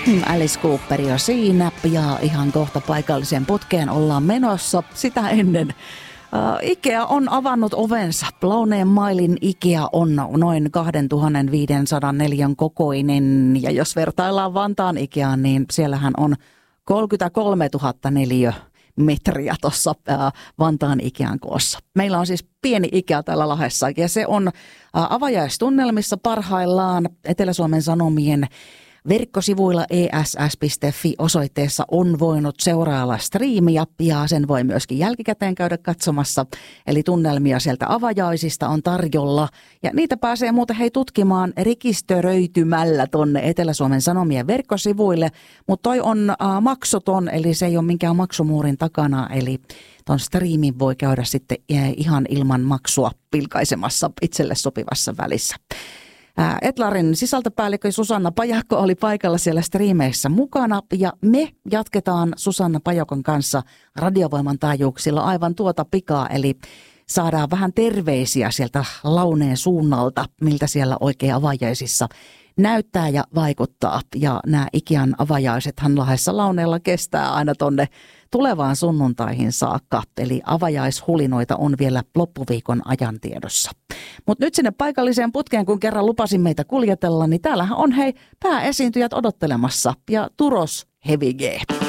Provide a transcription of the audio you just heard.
Alice Cooper jo siinä ja ihan kohta paikalliseen putkeen ollaan menossa. Sitä ennen IKEA on avannut ovensa. Louneen Mailin IKEA on noin 2500 neliön kokoinen ja jos vertaillaan Vantaan IKEAan, niin siellähän on 33 000 neliömetriä tuossa Vantaan IKEAn koossa. Meillä on siis pieni IKEA täällä Lahdessa ja se on avajaistunnelmissa parhaillaan. Etelä-Suomen Sanomien verkkosivuilla ess.fi-osoitteessa on voinut seurailla striimiä ja sen voi myöskin jälkikäteen käydä katsomassa. Eli tunnelmia sieltä avajaisista on tarjolla ja niitä pääsee muuten tutkimaan rekisteröitymällä tonne Etelä-Suomen Sanomien verkkosivuille. Mutta toi on maksuton, eli se ei ole minkään maksumuurin takana, eli ton striimin voi käydä sitten ihan ilman maksua pilkaisemassa itselle sopivassa välissä. Etlarin sisältöpäällikkö Susanna Pajakko oli paikalla siellä striimeissä mukana ja me jatketaan Susanna Pajakon kanssa radiovoiman taajuuksilla aivan tuota pikaa, eli saadaan vähän terveisiä sieltä Launeen suunnalta, miltä siellä oikein avajaisissa näyttää ja vaikuttaa. Ja nämä IKEAn avajaisethan Lahdessa Launeella kestää aina tonne tulevaan sunnuntaihin saakka. Eli avajaishulinoita on vielä loppuviikon ajan tiedossa. Mutta nyt sinne paikalliseen putkeen, kun kerran lupasin meitä kuljetella, niin täällähän on pääesiintyjät odottelemassa ja Turos Heavy G.